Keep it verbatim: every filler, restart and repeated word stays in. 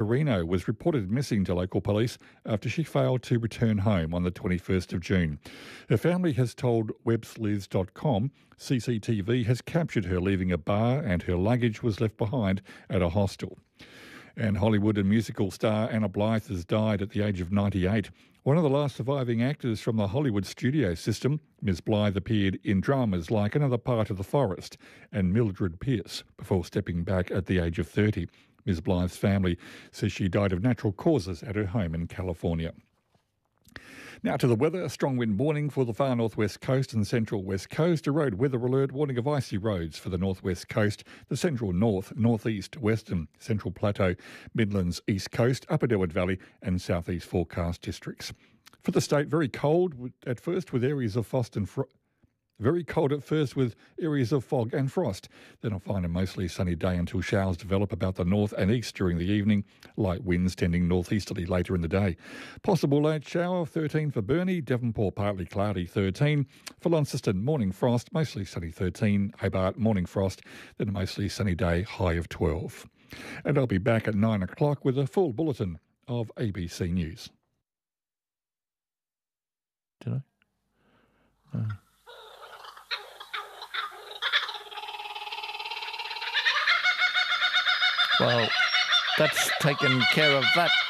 Reno was reported missing to local police after she failed to return home on the twenty-first of June. Her family has told websliz dot com C C T V has captured her leaving a bar and her luggage was left behind at a hostel. And Hollywood and musical star Anna Blyth has died at the age of ninety-eight. One of the last surviving actors from the Hollywood studio system, Miz Blythe appeared in dramas like Another Part of the Forest and Mildred Pierce before stepping back at the age of thirty. Miz Blythe's family says she died of natural causes at her home in California. Now to the weather. A strong wind warning for the far northwest coast and central west coast. A road weather alert warning of icy roads for the northwest coast, the central north, northeast, western, central plateau, Midlands, east coast, upper Derwent Valley and southeast forecast districts. For the state, very cold at first with areas of frost and fro- Very cold at first with areas of fog and frost. Then I'll find a mostly sunny day until showers develop about the north and east during the evening. Light winds tending northeasterly later in the day. Possible late shower, thirteen for Burnie. Devonport, partly cloudy, thirteen. For Launceston, morning frost, mostly sunny, thirteen. Hobart, morning frost, then a mostly sunny day, high of twelve. And I'll be back at nine o'clock with a full bulletin of A B C News. Did I? No. Well, that's taken care of that.